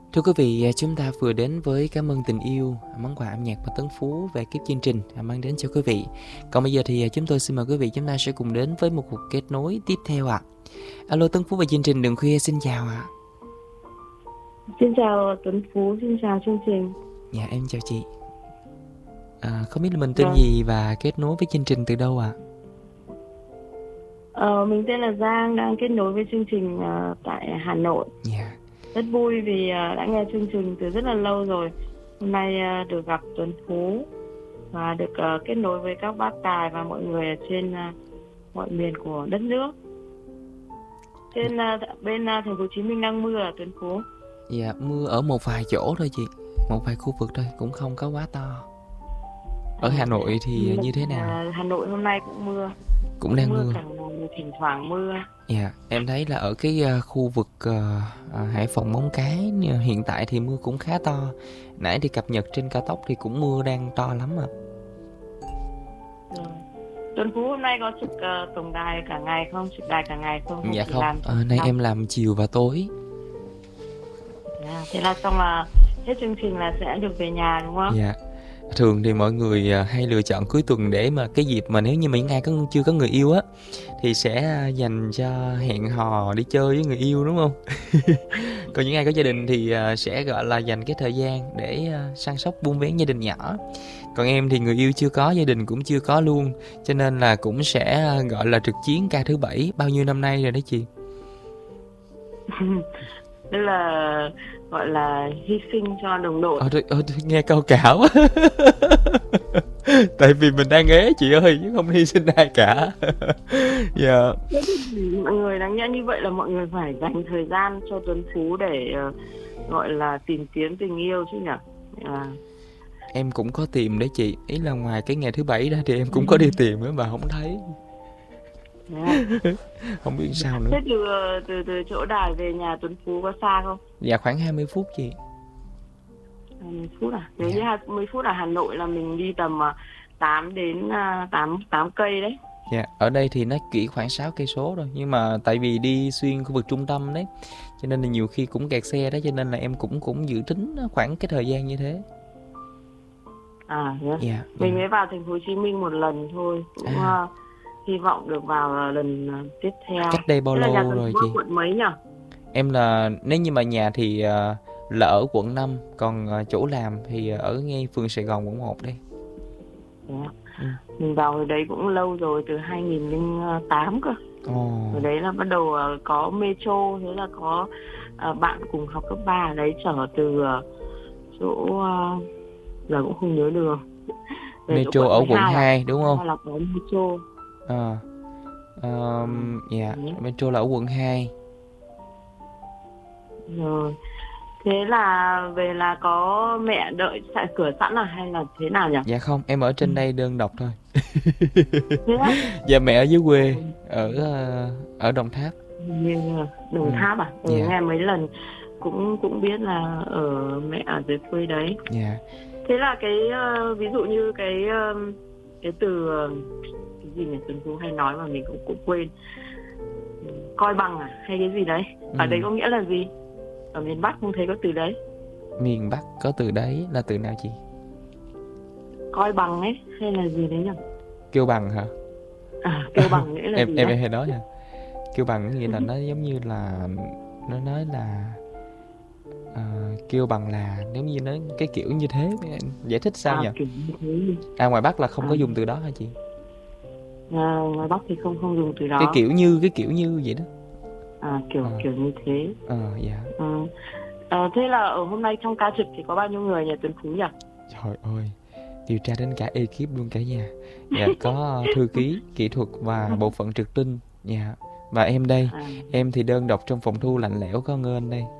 Thưa quý vị, chúng ta vừa đến với Cảm ơn tình yêu, món quà âm nhạc mà Tấn Phú về kiếp chương trình mang đến cho quý vị. Còn bây giờ thì chúng tôi xin mời quý vị chúng ta sẽ cùng đến với một cuộc kết nối tiếp theo ạ. Alo, Tấn Phú và chương trình Đường Khuya xin chào ạ. Xin chào Tuấn Phú, xin chào chương trình. Dạ, em chào chị. Không biết là mình tên gì và kết nối với chương trình từ đâu ạ? Mình tên là Giang, đang kết nối với chương trình tại Hà Nội. Dạ. Rất vui vì đã nghe chương trình từ rất là lâu rồi. Hôm nay được gặp Tuấn Phú và được kết nối với các bác tài và mọi người ở trên mọi miền của đất nước. Trên bên thành phố Hồ Chí Minh đang mưa à Tuấn Phú? Dạ, mưa ở một vài chỗ thôi chị, một vài khu vực thôi, cũng không có quá to. Ở Hà Nội thì như thế nào? Hà Nội hôm nay cũng mưa. Cũng đang mưa. Thỉnh thoảng mưa. Dạ, em thấy là ở cái khu vực Hải Phòng Móng Cái hiện tại thì mưa cũng khá to. Nãy thì cập nhật trên cao tốc thì cũng mưa đang to lắm ạ. Tuấn Phú hôm nay có trực tổng đài cả ngày không? Trực đài cả ngày không? Dạ không, nay em làm chiều và tối. Thế là xong là hết chương trình là sẽ được về nhà đúng không? Dạ. Thường thì mọi người hay lựa chọn cuối tuần để mà cái dịp mà nếu như mấy ngày chưa có người yêu á thì sẽ dành cho hẹn hò đi chơi với người yêu đúng không? Còn những ngày có gia đình thì sẽ gọi là dành cái thời gian để săn sóc buôn vén gia đình nhỏ. Còn em thì người yêu chưa có, gia đình cũng chưa có luôn, cho nên là cũng sẽ gọi là trực chiến ca thứ 7 bao nhiêu năm nay rồi đấy chị. Tức là gọi là hy sinh cho đồng đội. Nghe câu cảo. Tại vì mình đang ế chị ơi, chứ không hy sinh ai cả. Dạ. Mọi người đáng nhẽ như vậy là mọi người phải dành thời gian cho Tuấn Phú để gọi là tìm kiếm tình yêu chứ nhỉ? Em cũng có tìm đấy chị, ý là ngoài cái ngày thứ 7 ra thì em cũng có đi tìm nữa mà không thấy. Không biết sao nữa. Thế từ chỗ đài về nhà Tuấn Phú có xa không? Dạ khoảng 20 phút chị. 20 phút à? Nếu như 20 phút ở Hà Nội là mình đi tầm 8 đến 8 cây đấy. Dạ, ở đây thì nó chỉ khoảng 6 cây số thôi, nhưng mà tại vì đi xuyên khu vực trung tâm đấy, cho nên là nhiều khi cũng kẹt xe đó, cho nên là em cũng dự tính khoảng cái thời gian như thế. Dạ. Mình mới vào thành phố Hồ Chí Minh một lần thôi, cũng hy vọng được vào lần tiếp theo. Cách đây bao lâu rồi chị? Quận mấy nhỉ? Em là nếu như mà nhà thì là ở quận 5, còn chỗ làm thì ở ngay phường Sài Gòn quận 1 đây. Mình vào hồi đấy cũng lâu rồi, từ 2008 cơ. Hồi đấy là bắt đầu có metro, thế là có bạn cùng học cấp 3 ở đấy chở từ chỗ giờ cũng không nhớ đường. Metro ở quận 2 đúng không? Là có metro. Dạ, metro là ở quận 2. Rồi. Thế là về là có mẹ đợi tại cửa sẵn à hay là thế nào nhỉ? Dạ không, em ở trên đây đơn độc thôi. Dạ mẹ ở dưới quê, ở Đồng Tháp. Như Đồng Tháp à? Nghe mấy lần cũng biết là ở mẹ ở dưới quê đấy. Dạ. Thế là cái ví dụ như cái từ cái gì nhỉ, Tuấn Phú hay nói mà mình cũng quên. Coi bằng à hay cái gì đấy? Ở đấy có nghĩa là gì? Ở miền Bắc không thấy có từ đấy. Miền Bắc có từ đấy là từ nào chị? Coi bằng ấy hay là gì đấy nhỉ? Kêu bằng hả? Kêu bằng nghĩa là gì? Em hay nói nha. Kêu bằng nghĩa là nó giống như là nó nói là kêu bằng là giống như nó cái kiểu như thế. Giải thích sao nhỉ? Kiểu như thế. Ngoài Bắc là không có dùng từ đó hả chị? Ngoài Bắc thì không dùng từ đó. Cái kiểu như vậy đó. Kiểu như thế. Dạ. Thế là ở hôm nay trong ca trực thì có bao nhiêu người nhỉ Tuấn Phú nhỉ? Trời ơi, điều tra đến cả ekip luôn cả nhà. Dạ, có thư ký, kỹ thuật và bộ phận trực tinh. Dạ. Và em đây, em thì đơn độc trong phòng thu lạnh lẽo có Ngên đây.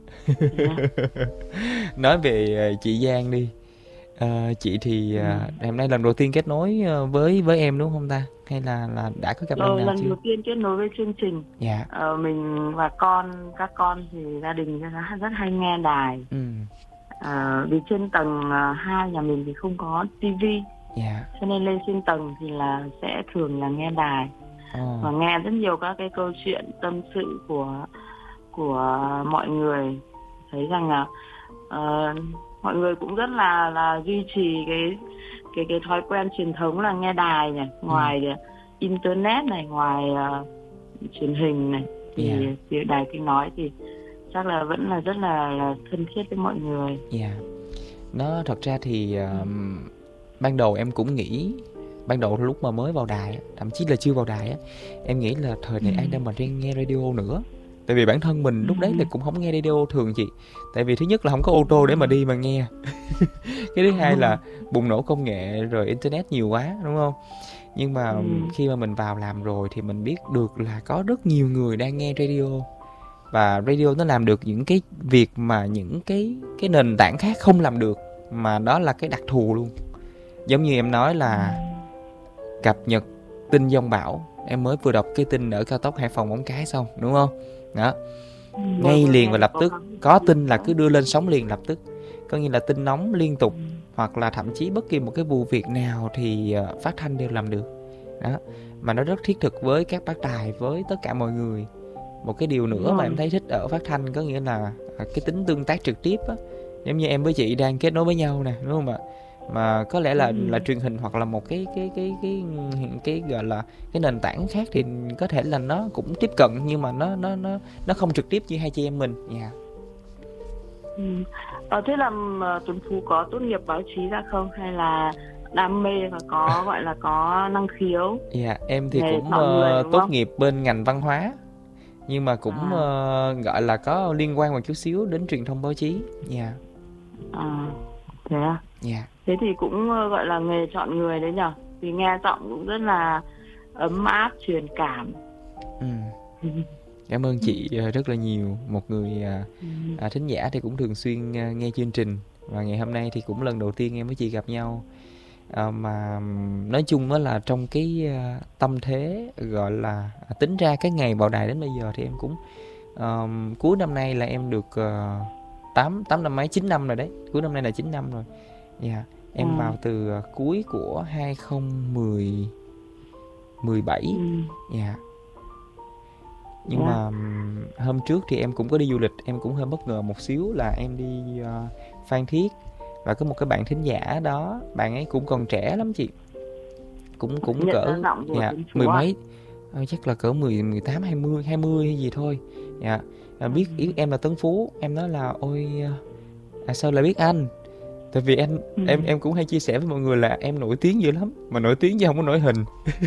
Nói về chị Giang đi. Chị thì hôm nay lần đầu tiên kết nối với em đúng không ta? Hay là đã có gặp lần nào lần chưa? đầu tiên kết nối với chương trình. Dạ. Mình và các con thì gia đình rất hay nghe đài. Vì trên tầng 2 nhà mình thì không có tivi. Dạ. Cho nên lên trên tầng thì là sẽ thường là nghe đài. Và nghe rất nhiều các cái câu chuyện tâm sự của mọi người thấy rằng là mọi người cũng rất là duy trì cái thói quen truyền thống là nghe đài này, ngoài internet này, ngoài truyền hình này, thì đài tiếng nói thì chắc là vẫn là rất là thân thiết với mọi người. Nó thật ra thì ban đầu em cũng nghĩ, ban đầu lúc mà mới vào đài, thậm chí là chưa vào đài á, em nghĩ là thời này ai đâu mà đang nghe radio nữa. Tại vì bản thân mình lúc đấy là cũng không nghe radio thường chị. Tại vì thứ nhất là không có ô tô để mà đi mà nghe. Cái thứ hai là bùng nổ công nghệ rồi internet nhiều quá, đúng không? Nhưng mà khi mà mình vào làm rồi thì mình biết được là có rất nhiều người đang nghe radio. Và radio nó làm được những cái việc mà những cái nền tảng khác không làm được, mà đó là cái đặc thù luôn. Giống như em nói là cập nhật tin dông bão. Em mới vừa đọc cái tin ở cao tốc Hải Phòng Móng Cái xong, đúng không? Đó. Ngay liền và lập tức có tin là cứ đưa lên sóng liền lập tức. Có nghĩa là tin nóng liên tục, hoặc là thậm chí bất kỳ một cái vụ việc nào thì phát thanh đều làm được. Đó. Mà nó rất thiết thực với các bác tài, với tất cả mọi người. Một cái điều nữa mà em thấy thích ở phát thanh có nghĩa là cái tính tương tác trực tiếp á. Giống như em với chị đang kết nối với nhau nè, đúng không ạ? Mà có lẽ là truyền hình hoặc là một cái gọi là cái nền tảng khác thì có thể là nó cũng tiếp cận, nhưng mà nó không trực tiếp như hai chị em mình. Thế là Tuấn Phú có tốt nghiệp báo chí ra không, hay là đam mê và có gọi là có năng khiếu? Em thì cũng tốt nghiệp bên ngành văn hóa, nhưng mà cũng gọi là có liên quan một chút xíu đến truyền thông báo chí. Thế à? Thế thì cũng gọi là nghề chọn người đấy nhở? Vì nghe giọng cũng rất là ấm áp, truyền cảm. Cảm ơn chị rất là nhiều. Một người thính giả thì cũng thường xuyên nghe chương trình. Và ngày hôm nay thì cũng lần đầu tiên em với chị gặp nhau. Mà nói chung đó là trong cái tâm thế gọi là tính ra cái ngày vào đài đến bây giờ thì em cũng cuối năm nay là em được 8 năm mấy, 9 năm rồi đấy. Cuối năm nay là 9 năm rồi. Em vào từ cuối của 2017. Nhưng mà hôm trước thì em cũng có đi du lịch, em cũng hơi bất ngờ một xíu là em đi Phan Thiết. Và có một cái bạn thính giả đó, bạn ấy cũng còn trẻ lắm chị. Cũng cỡ mười mấy, chắc là cỡ 18 20 hay gì thôi. Biết ý em là Tấn Phú, em nói là ôi sao lại biết anh? Tại vì em cũng hay chia sẻ với mọi người là em nổi tiếng dữ lắm, mà nổi tiếng chứ không có nổi hình.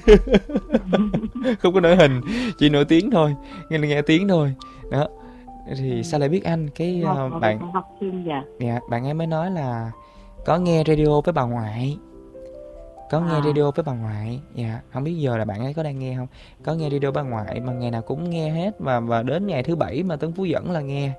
Không có nổi hình, chỉ nổi tiếng thôi, nghe tiếng thôi. Đó. Thì sao lại biết anh? Cái bạn ấy mới nói là có nghe radio với bà ngoại. Không biết giờ là bạn ấy có đang nghe không. Có nghe radio bà ngoại mà ngày nào cũng nghe hết, và đến ngày thứ bảy mà Tấn Phú dẫn là nghe.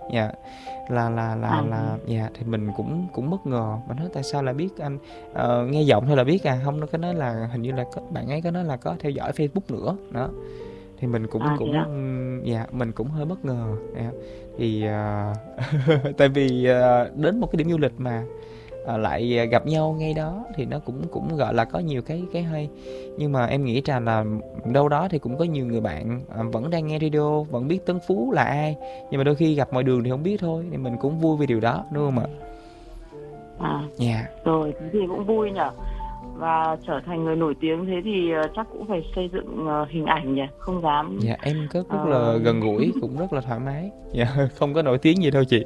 Thì mình cũng bất ngờ. Mình nói tại sao lại biết anh? Nghe giọng thôi là biết không, nó có nói là hình như là bạn ấy có nói là có theo dõi Facebook nữa đó. Thì mình cũng mình cũng hơi bất ngờ. Thì tại vì đến một cái điểm du lịch mà lại gặp nhau ngay đó thì nó cũng gọi là có nhiều cái hay. Nhưng mà em nghĩ rằng là đâu đó thì cũng có nhiều người bạn vẫn đang nghe radio, vẫn biết Tấn Phú là ai, nhưng mà đôi khi gặp ngoài đường thì không biết thôi. Thì mình cũng vui vì điều đó, đúng không ạ? Rồi thì cũng vui nhỉ. Và trở thành người nổi tiếng thế thì chắc cũng phải xây dựng hình ảnh nhỉ, không dám. Em rất là gần gũi, cũng rất là thoải mái. Không có nổi tiếng gì đâu chị.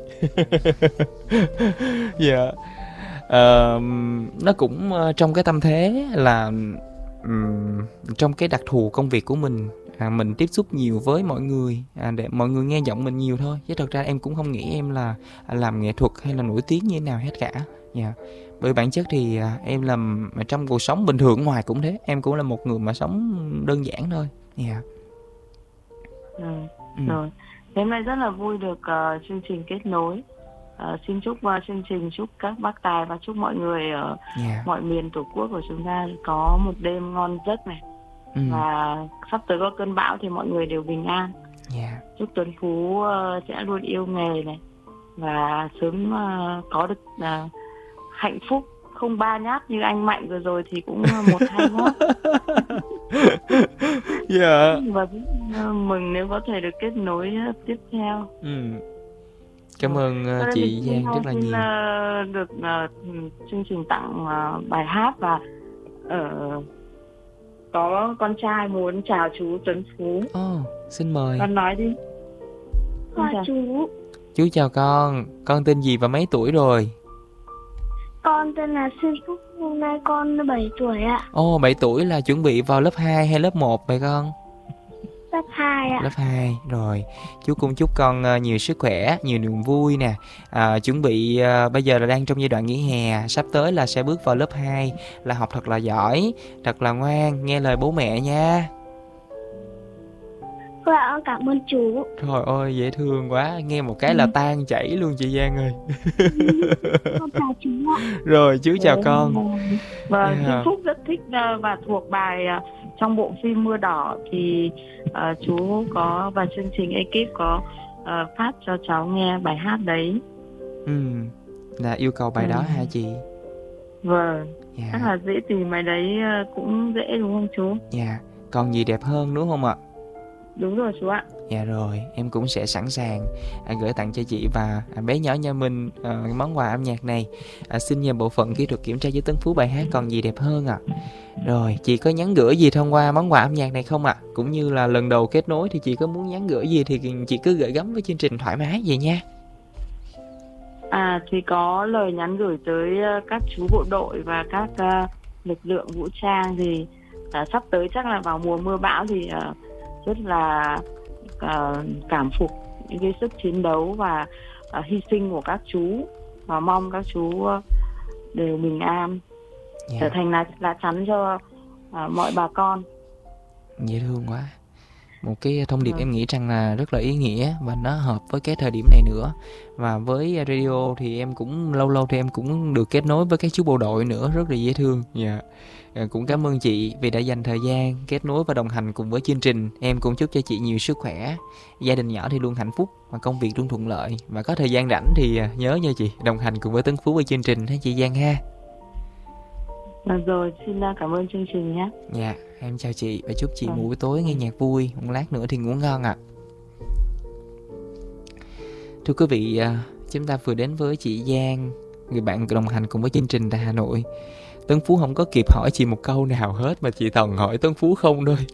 Nó cũng trong cái tâm thế là trong cái đặc thù công việc của mình, mình tiếp xúc nhiều với mọi người, để mọi người nghe giọng mình nhiều thôi. Chứ thật ra em cũng không nghĩ em là làm nghệ thuật hay là nổi tiếng như thế nào hết cả. Bởi bản chất thì em làm trong cuộc sống bình thường ngoài cũng thế. Em cũng là một người mà sống đơn giản thôi. Rồi. Thế hôm nay rất là vui được chương trình kết nối. Xin chúc chương trình, chúc các bác tài và chúc mọi người ở mọi miền tổ quốc của chúng ta có một đêm ngon giấc này. Và sắp tới có cơn bão thì mọi người đều bình an. Chúc Tuấn Phú sẽ luôn yêu nghề này và sớm có được hạnh phúc, không 3 nhát như anh Mạnh vừa rồi thì cũng 1-2 nhát. Và mừng nếu có thể được kết nối tiếp theo. Cảm ơn Cho nên chị thì Giang rất là xin nhiều. được chương trình tặng bài hát, và có con trai muốn chào chú Tuấn Phú. Xin mời. Con nói đi. Chú. Chú chào con tên gì và mấy tuổi rồi? Con tên là Xuân Phúc, hôm nay con 7 tuổi ạ. 7 tuổi là chuẩn bị vào lớp 2 hay lớp 1 vậy con? Lớp 2 ạ. Lớp 2 rồi. Chú cũng chúc con nhiều sức khỏe, nhiều niềm vui nè. Chuẩn bị bây giờ là đang trong giai đoạn nghỉ hè, sắp tới là sẽ bước vào lớp 2, là học thật là giỏi, thật là ngoan, nghe lời bố mẹ nha. Dạ, cảm ơn chú. Trời ơi, dễ thương quá, nghe một cái là tan chảy luôn chị Giang ơi. Con chào chú ạ. Rồi, chú chào con. Vâng, Xuân Phúc rất thích và thuộc bài trong bộ phim Mưa Đỏ thì chú có và chương trình ekip có phát cho cháu nghe bài hát đấy. Là yêu cầu bài đó hả chị? Vâng, chắc là dễ tìm bài đấy cũng dễ đúng không chú? Dạ, còn gì đẹp hơn đúng không ạ? Đúng rồi chú ạ. Dạ rồi, em cũng sẽ sẵn sàng gửi tặng cho chị và bé nhỏ nhà mình món quà âm nhạc này. Xin nhờ bộ phận kỹ thuật kiểm tra với Tấn Phú bài hát còn gì đẹp hơn ạ. Rồi, chị có nhắn gửi gì thông qua món quà âm nhạc này không ạ? Cũng như là lần đầu kết nối thì chị có muốn nhắn gửi gì thì chị cứ gửi gắm với chương trình thoải mái vậy nha. Thì có lời nhắn gửi tới các chú bộ đội và các lực lượng vũ trang thì sắp tới chắc là vào mùa mưa bão thì rất là cảm phục những cái sức chiến đấu và hy sinh của các chú, và mong các chú đều bình an, trở thành lá chắn cho mọi bà con. Dễ thương quá. Một cái thông điệp em nghĩ rằng là rất là ý nghĩa và nó hợp với cái thời điểm này nữa. Và với radio thì em cũng lâu thì em cũng được kết nối với các chú bộ đội nữa, rất là dễ thương. Cũng cảm ơn chị vì đã dành thời gian kết nối và đồng hành cùng với chương trình. Em cũng chúc cho chị nhiều sức khỏe, gia đình nhỏ thì luôn hạnh phúc và công việc luôn thuận lợi. Và có thời gian rảnh thì nhớ nha chị, đồng hành cùng với Tấn Phú với chương trình ha chị Giang ha. Rồi, xin cảm ơn chương trình nhé. Dạ, em chào chị và chúc chị một buổi tối nghe nhạc vui, một lát nữa thì ngủ ngon ạ. Thưa quý vị, chúng ta vừa đến với chị Giang, người bạn đồng hành cùng với chương trình tại Hà Nội. Tấn Phú không có kịp hỏi chị một câu nào hết mà chị toàn hỏi Tấn Phú không thôi.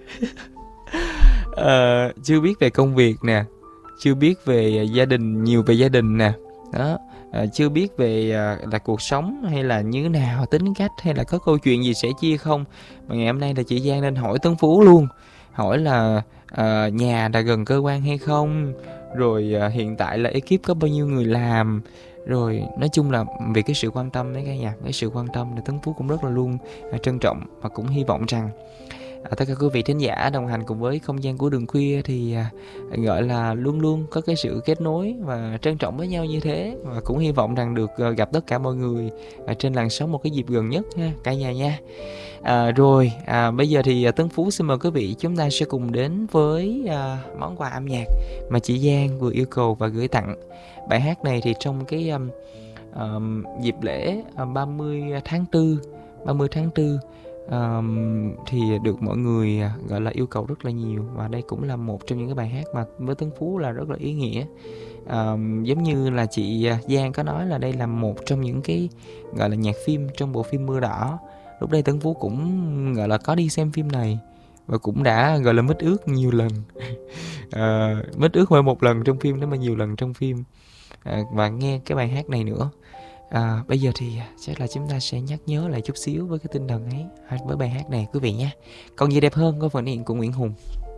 Chưa biết về công việc nè, chưa biết về gia đình, nhiều về gia đình nè, đó. Chưa biết về là cuộc sống hay là như thế nào, tính cách hay là có câu chuyện gì sẽ chia không. Mà ngày hôm nay là chị Giang nên hỏi Tấn Phú luôn. Hỏi là nhà đã gần cơ quan hay không, rồi hiện tại là ekip có bao nhiêu người làm. Rồi nói chung là vì cái sự quan tâm đấy cả nhà, cái sự quan tâm thì Tấn Phú cũng rất là luôn trân trọng. Và cũng hy vọng rằng tất cả quý vị thính giả đồng hành cùng với không gian của đường khuya thì gọi là luôn luôn có cái sự kết nối và trân trọng với nhau như thế. Và cũng hy vọng rằng được gặp tất cả mọi người trên làn sóng một cái dịp gần nhất ha cả nhà nha. Rồi bây giờ thì Tấn Phú xin mời quý vị chúng ta sẽ cùng đến với món quà âm nhạc mà chị Giang vừa yêu cầu và gửi tặng. Bài hát này thì trong cái dịp lễ 30 tháng 4 thì được mọi người gọi là yêu cầu rất là nhiều. Và đây cũng là một trong những cái bài hát mà với Tấn Phú là rất là ý nghĩa. Giống như là chị Giang có nói là đây là một trong những cái gọi là nhạc phim trong bộ phim Mưa Đỏ. Lúc đây Tấn Phú cũng gọi là có đi xem phim này và cũng đã gọi là mít ướt nhiều lần. Mít ướt không một lần trong phim đó mà nhiều lần trong phim. Và nghe cái bài hát này nữa. Bây giờ thì chắc là chúng ta sẽ nhắc nhớ lại chút xíu với cái tinh thần ấy với bài hát này quý vị nhé. Còn gì đẹp hơn có phần hiện của Nguyễn Hùng.